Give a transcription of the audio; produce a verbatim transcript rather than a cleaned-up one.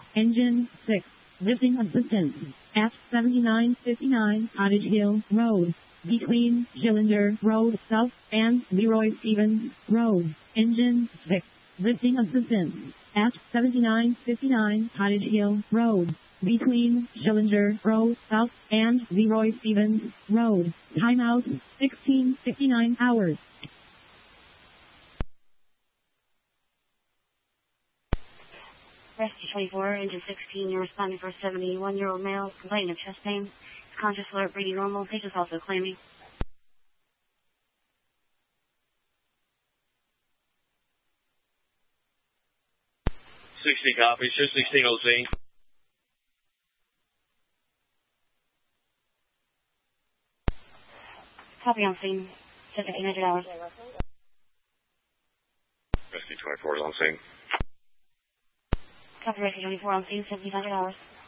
Engine six. Lifting assistance. At seventy-nine fifty-nine Cottage Hill Road. Between Gillinder Road South and Leroy Stevens Road. Engine six. Lifting assistance. At seventy-nine fifty-nine Cottage Hill Road. Between Gillinder Road South and Leroy Stevens Road. Timeout sixteen fifty-nine hours. Rescue twenty-four, engine sixteen, you're responding for a seventy-one-year-old male complaining of chest pain. His conscious alert, breathing normal. Patient's also claiming. sixty copy, six sixteen O C. Copy on scene, fifteen hundred hours. Rescue twenty-four is on scene. Copy Rescue twenty-four on scene, seventeen hundred hours.